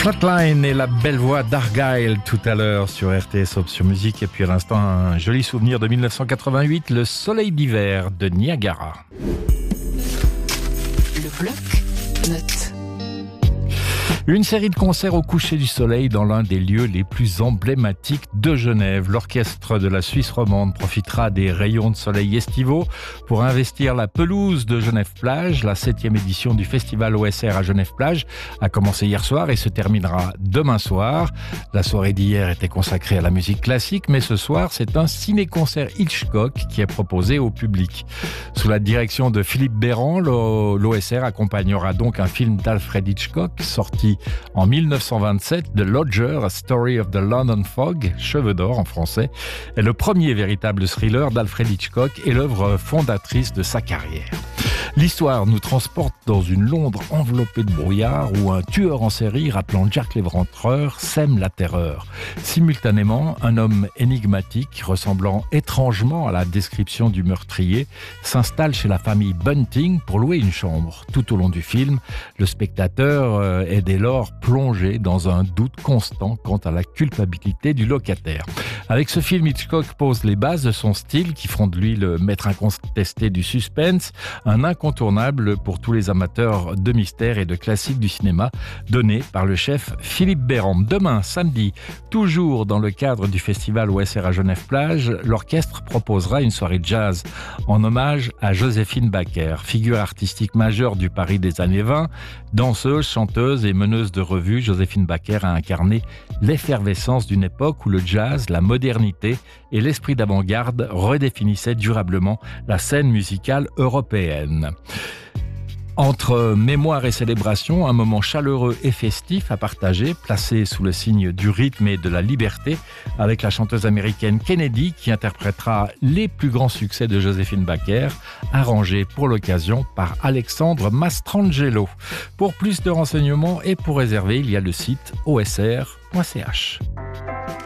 Flatline et la belle voix d'Argyle tout à l'heure sur RTS Option Musique. Et puis à l'instant, un joli souvenir de 1988, le soleil d'hiver de Niagara. Le bloc-notes. Une série de concerts au coucher du soleil dans l'un des lieux les plus emblématiques de Genève. L'orchestre de la Suisse romande profitera des rayons de soleil estivaux pour investir la pelouse de Genève-Plage. La 7e édition du festival OSR à Genève-Plage a commencé hier soir et se terminera demain soir. La soirée d'hier était consacrée à la musique classique, mais ce soir, c'est un ciné-concert Hitchcock qui est proposé au public. Sous la direction de Philippe Béran, l'OSR accompagnera donc un film d'Alfred Hitchcock sorti en 1927, The Lodger, A Story of the London Fog, Cheveux d'or en français, est le premier véritable thriller d'Alfred Hitchcock et l'œuvre fondatrice de sa carrière. L'histoire nous transporte dans une Londres enveloppée de brouillard où un tueur en série rappelant Jack l'Éventreur sème la terreur. Simultanément, un homme énigmatique ressemblant étrangement à la description du meurtrier s'installe chez la famille Bunting pour louer une chambre. Tout au long du film, le spectateur est dès lors plongé dans un doute constant quant à la culpabilité du locataire. Avec ce film, Hitchcock pose les bases de son style qui font de lui le maître incontesté du suspense, un incontournable pour tous les amateurs de mystère et de classiques du cinéma, donné par le chef Philippe Béran. Demain, samedi, toujours dans le cadre du festival OSR à Genève-Plage, l'orchestre proposera une soirée jazz en hommage à Joséphine Baker, figure artistique majeure du Paris des années 20. Danseuse, chanteuse et meneuse de revue, Joséphine Baker a incarné l'effervescence d'une époque où le jazz, la modernité et l'esprit d'avant-garde redéfinissaient durablement la scène musicale européenne. Entre mémoire et célébration, un moment chaleureux et festif à partager, placé sous le signe du rythme et de la liberté, avec la chanteuse américaine Kennedy qui interprétera les plus grands succès de Joséphine Baker, arrangés pour l'occasion par Alexandre Mastrangelo. Pour plus de renseignements et pour réserver, il y a le site osr.ch.